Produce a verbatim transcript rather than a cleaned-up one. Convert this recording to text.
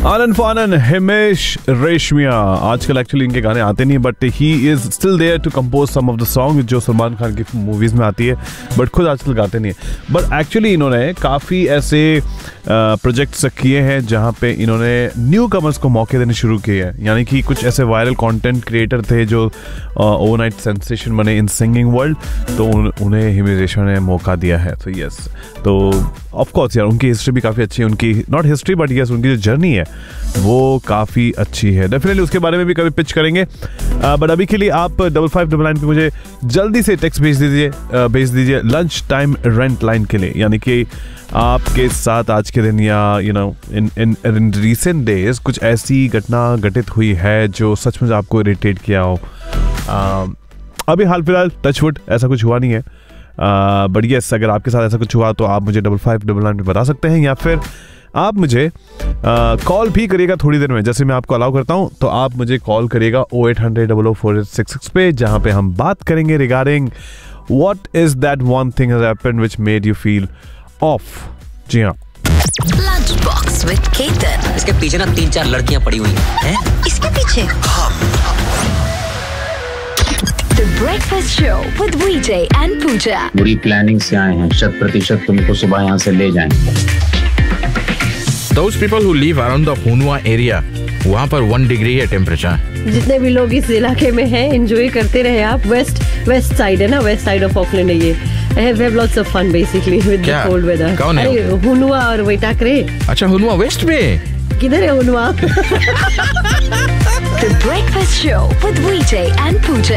आनंद फानन, हिमेश रेशमिया आजकल एक्चुअली इनके गाने आते नहीं, but he is still there to compose some of the song जो सलमान खान की मूवीज में आती है, बट खुद आजकल गाते नहीं है। बट एक्चुअली इन्होंने काफ़ी ऐसे प्रोजेक्ट्स किए हैं जहाँ पे इन्होंने न्यू कमर्स को मौके देने शुरू किए हैं। यानी कि कुछ ऐसे वायरल कंटेंट क्रिएटर थे जो ओवरनाइट सेंसेशन बने इन सिंगिंग वर्ल्ड, तो उन, उन्हें हिमेश रेशमिया ने मौका दिया है। तो यस, तो ऑफ कोर्स यार उनकी हिस्ट्री भी काफ़ी अच्छी है, उनकी नॉट हिस्ट्री बट यस उनकी जो जर्नी है वो काफ़ी अच्छी है। डेफिनेटली उसके बारे में भी कभी पिच करेंगे, बट अभी के लिए आप डबल फाइव डबल नाइन पे मुझे जल्दी से टेक्स्ट भेज दीजिए भेज दीजिए लंच टाइम रेंट लाइन के लिए। यानी कि आपके साथ आज के दिन या you know in in in recent days कुछ ऐसी घटना घटित हुई है जो सचमुच आपको इरिटेट किया हो। uh, अभी हाल फिलहाल टचवुड ऐसा कुछ हुआ नहीं है, बट uh, यस अगर आपके साथ ऐसा कुछ हुआ तो आप मुझे डबल फाइव डबल नाइन पे बता सकते हैं, या फिर आप मुझे कॉल uh, भी करिएगा थोड़ी देर में। जैसे मैं आपको अलाउ करता हूं तो आप मुझे कॉल करिएगा ओ eight hundred double O four eight six six पे, जहां पे हम बात करेंगे regarding what is that one thing has happened which made you feel of. जी हाँ, लंच बॉक्स विद केतन। इसके पीछे ना तीन चार लड़कियां पड़ी हुई हैं। इसके पीछे the breakfast show with Vijay and पूजा। बुरी प्लानिंग से आए हैं, शत प्रतिशत तुमको सुबह यहाँ से ले जाएंगे। Those people who live around the Hunua area, वहाँ पर वन डिग्री है टेम्परेचर। जितने भी लोग इस इलाके में हैं, एंजॉय करते रहे आप। वेस्ट वेस्ट साइड है ना, वेस्ट साइड ऑफ ऑकलैंड है ये। I have have lots of fun basically with the cold weather। कौन है? अरे हुनुआ और वैटाकरे। अच्छा, हुनुआ वेस्ट में? किधर है हुनुआ? The breakfast show with Vijay and Pooja।